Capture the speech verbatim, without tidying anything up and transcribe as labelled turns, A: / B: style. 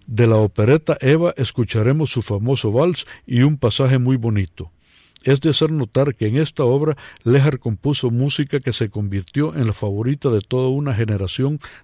A: De la opereta Eva escucharemos su famoso vals y un pasaje muy bonito. Es de hacer notar que en esta obra Lejar compuso música que se convirtió en la favorita de toda una generación